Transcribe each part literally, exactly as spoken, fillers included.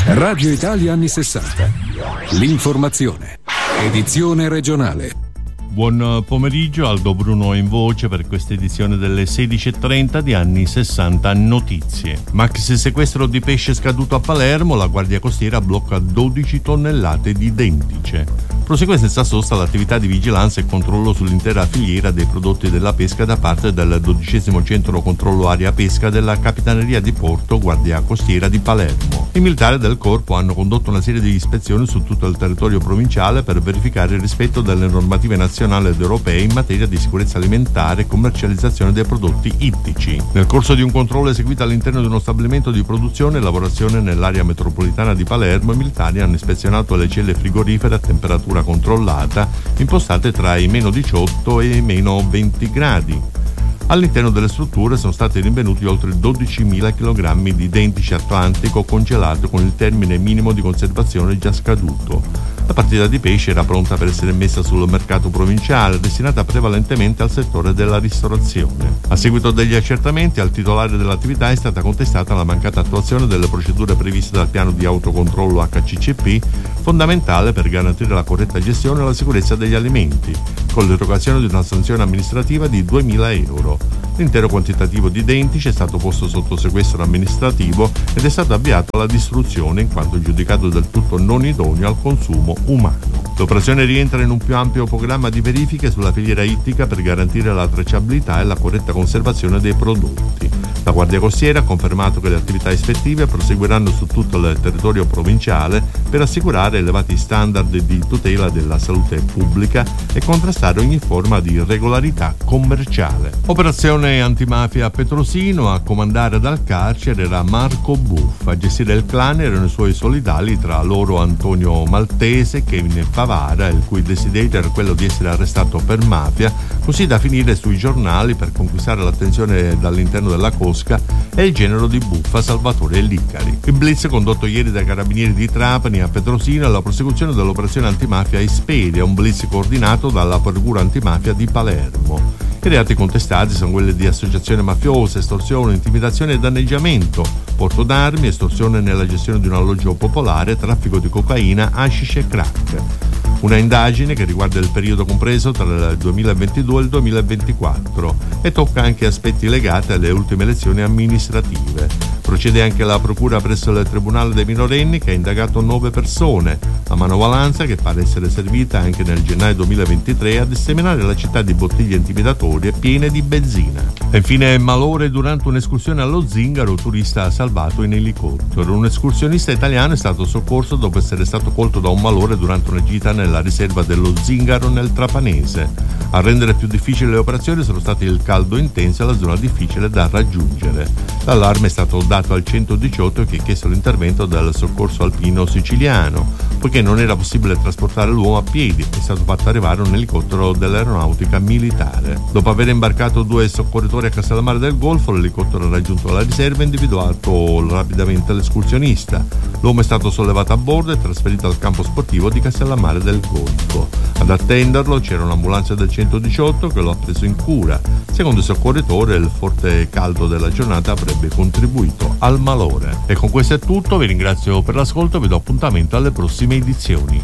Radio Italia anni sessanta. L'informazione. Edizione regionale. Buon pomeriggio, Aldo Bruno in voce per questa edizione delle sedici e trenta di anni sessanta notizie. Maxi sequestro di pesce scaduto a Palermo, la Guardia Costiera blocca dodici tonnellate di dentice. Prosegue senza sosta l'attività di vigilanza e controllo sull'intera filiera dei prodotti della pesca da parte del dodicesimo Centro Controllo Area Pesca della Capitaneria di Porto Guardia Costiera di Palermo. I militari del corpo hanno condotto una serie di ispezioni su tutto il territorio provinciale per verificare il rispetto delle normative nazionali ed europee in materia di sicurezza alimentare e commercializzazione dei prodotti ittici. Nel corso di un controllo eseguito all'interno di uno stabilimento di produzione e lavorazione nell'area metropolitana di Palermo, i militari hanno ispezionato le celle frigorifere a temperatura controllata impostate tra i meno diciotto e i meno venti gradi. All'interno delle strutture sono stati rinvenuti oltre dodicimila chilogrammi di dentice atlantico congelato con il termine minimo di conservazione già scaduto. La partita di pesce era pronta per essere messa sul mercato provinciale, destinata prevalentemente al settore della ristorazione. A seguito degli accertamenti, al titolare dell'attività è stata contestata la mancata attuazione delle procedure previste dal piano di autocontrollo H C C P, fondamentale per garantire la corretta gestione e la sicurezza degli alimenti, con l'erogazione di una sanzione amministrativa di duemila euro. L'intero quantitativo di dentice è stato posto sotto sequestro amministrativo ed è stato avviato alla distruzione in quanto giudicato del tutto non idoneo al consumo umano. L'operazione rientra in un più ampio programma di verifiche sulla filiera ittica per garantire la tracciabilità e la corretta conservazione dei prodotti. La Guardia Costiera ha confermato che le attività ispettive proseguiranno su tutto il territorio provinciale per assicurare elevati standard di tutela della salute pubblica e contrastare ogni forma di irregolarità commerciale. Operazione antimafia a Petrosino, a comandare dal carcere era Marco Buffa, a gestire il clan erano i suoi solidali, tra loro Antonio Maltese, Kevin Favara, il cui desiderio era quello di essere arrestato per mafia, così da finire sui giornali per conquistare l'attenzione dall'interno della cosca, e il genero di Buffa, Salvatore Licari. Il blitz condotto ieri dai carabinieri di Trapani a Petrosino è la prosecuzione dell'operazione antimafia Isperia, un blitz coordinato dalla Procura Antimafia di Palermo. I reati contestati sono quelli di associazione mafiosa, estorsione, intimidazione e danneggiamento, porto d'armi, estorsione nella gestione di un alloggio popolare, traffico di cocaina, hashish e crack. Una indagine che riguarda il periodo compreso tra il duemilaventidue e il duemilaventiquattro e tocca anche aspetti legati alle ultime elezioni amministrative. Procede anche la procura presso il Tribunale dei minorenni, che ha indagato nove persone, la manovalanza che pare essere servita anche nel gennaio duemilaventitré a disseminare la città di bottiglie intimidatorie piene di benzina. E infine malore durante un'escursione allo Zingaro, turista salvato in elicottero. Un escursionista italiano è stato soccorso dopo essere stato colto da un malore durante una gita nella riserva dello Zingaro nel Trapanese. A rendere più difficili le operazioni sono stati il caldo intenso e la zona difficile da raggiungere. L'allarme è stato dato al centodiciotto, che ha chiesto l'intervento del soccorso alpino siciliano. Poiché non era possibile trasportare l'uomo a piedi, è stato fatto arrivare un elicottero dell'aeronautica militare. Dopo aver imbarcato due soccorritori a Castellammare del Golfo, l'elicottero ha raggiunto la riserva e individuato rapidamente l'escursionista. L'uomo è stato sollevato a bordo e trasferito al campo sportivo di Castellammare del Golfo. Ad attenderlo c'era un'ambulanza del centodiciotto che lo ha preso in cura. Secondo il soccorritore, il forte caldo della giornata avrebbe contribuito al malore. E con questo è tutto, vi ringrazio per l'ascolto e vi do appuntamento alle prossime edizioni.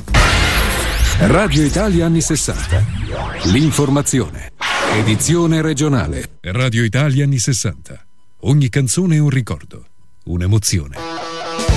Radio Italia anni sessanta. L'informazione. Edizione regionale. Radio Italia anni sessanta. Ogni canzone è un ricordo, un'emozione.